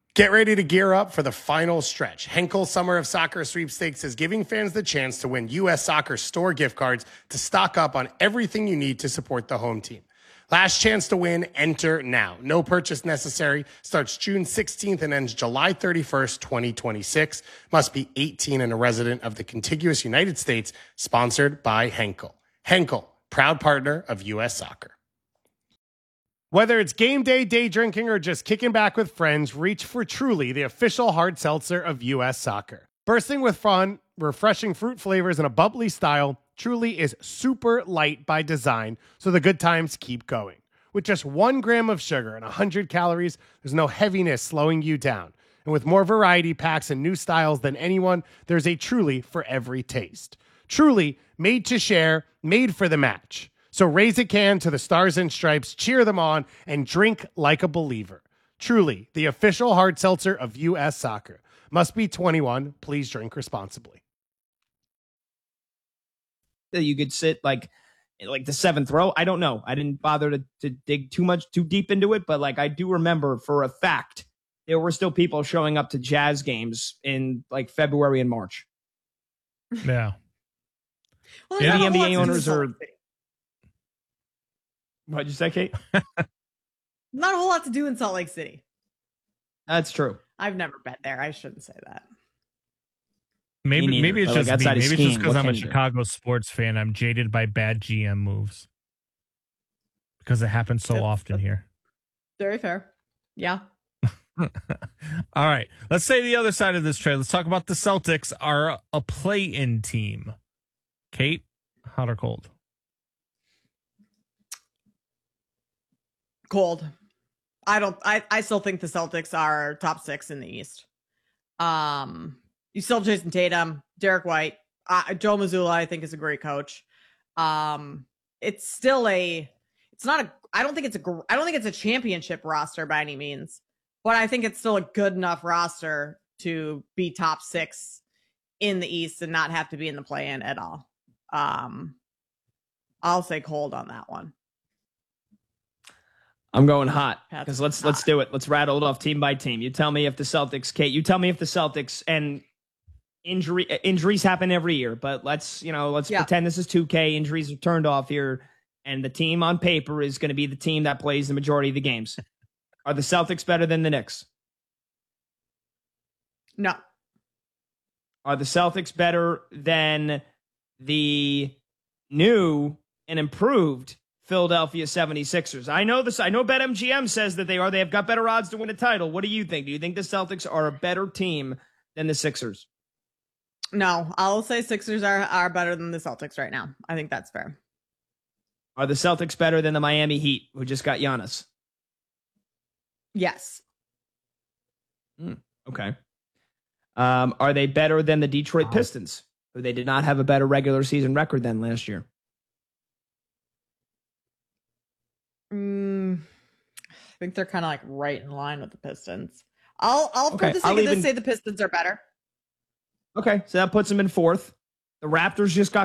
Get ready to gear up for the final stretch. Henkel Summer of Soccer Sweepstakes is giving fans the chance to win U.S. Soccer store gift cards to stock up on everything you need to support the home team. Last chance to win, enter now. No purchase necessary. Starts June 16th and ends July 31st, 2026. Must be 18 and a resident of the contiguous United States. Sponsored by Henkel. Henkel, proud partner of U.S. Soccer. Whether it's game day, day drinking, or just kicking back with friends, reach for Truly, the official hard seltzer of U.S. Soccer. Bursting with fun, refreshing fruit flavors, and a bubbly style, Truly is super light by design, so the good times keep going. With just 1 gram of sugar and 100 calories, there's no heaviness slowing you down. And with more variety packs and new styles than anyone, there's a Truly for every taste. Truly, made to share, made for the match. So raise a can to the Stars and Stripes, cheer them on, and drink like a believer. Truly, the official hard seltzer of U.S. Soccer. Must be 21. Please drink responsibly. You could sit like the 7th row. I don't know. I didn't bother to dig too deep into it, but like I do remember for a fact there were still people showing up to Jazz games in like February and March. Yeah. Well, the NBA owners are. What'd you say, Kate? Not a whole lot to do in Salt Lake City. That's true. I've never been there. I shouldn't say that. Maybe it's just me. Maybe it's just because I'm a Chicago do? sports fan. I'm jaded by bad GM moves because it happens so often here. Very fair. Yeah. All right. Let's say the other side of this trade. Let's talk about the Celtics are a play-in team. Kate, hot or cold? Cold. I still think the Celtics are top 6 in the East. You still have Jason Tatum, Derek White, Joe Mazzulla, I think is a great coach. It's still I don't think it's a championship roster by any means, but I think it's still a good enough roster to be top 6 in the East and not have to be in the play-in at all. I'll say cold on that one. I'm going hot because let's do it. Let's rattle it off team by team. You tell me if the Celtics, Kate. You tell me if the Celtics and injuries happen every year, but let's pretend this is 2K. Injuries are turned off here, and the team on paper is going to be the team that plays the majority of the games. Are the Celtics better than the Knicks? No. Are the Celtics better than the new and improved Philadelphia 76ers? I know this. I know BetMGM says that they are. They have got better odds to win a title. What do you think? Do you think the Celtics are a better team than the Sixers? No, I'll say Sixers are better than the Celtics right now. I think that's fair. Are the Celtics better than the Miami Heat, who just got Giannis? Yes. Okay. Are they better than the Detroit Pistons, who they did not have a better regular season record than last year? I think they're kind of like right in line with the Pistons. I'll for the sake of this say the Pistons are better. Okay, so that puts them in 4th. The Raptors just got